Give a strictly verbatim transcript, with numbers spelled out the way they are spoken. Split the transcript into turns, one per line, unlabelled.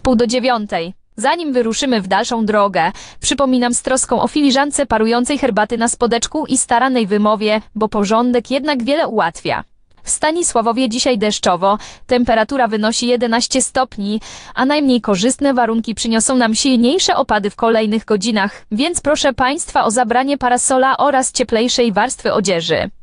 Pół do dziewiątej. Zanim wyruszymy w dalszą drogę, przypominam z troską o filiżance parującej herbaty na spodeczku i starannej wymowie, bo porządek jednak wiele ułatwia. W Stanisławowie dzisiaj deszczowo, temperatura wynosi jedenaście stopni, a najmniej korzystne warunki przyniosą nam silniejsze opady w kolejnych godzinach, więc proszę Państwa o zabranie parasola oraz cieplejszej warstwy odzieży.